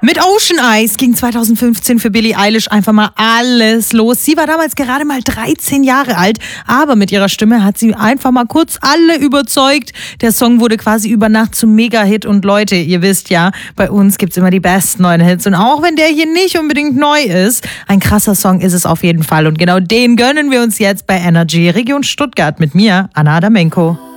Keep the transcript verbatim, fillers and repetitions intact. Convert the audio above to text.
Mit Ocean Eyes ging zweitausendfünfzehn für Billie Eilish einfach mal alles los. Sie war damals gerade mal dreizehn Jahre alt, aber mit ihrer Stimme hat sie einfach mal kurz alle überzeugt. Der Song wurde quasi über Nacht zum Mega-Hit und Leute, ihr wisst ja, bei uns gibt's immer die besten neuen Hits und auch wenn der hier nicht unbedingt neu ist, ein krasser Song ist es auf jeden Fall und genau den gönnen wir uns jetzt bei Energy Region Stuttgart mit mir, Anna Adamenko.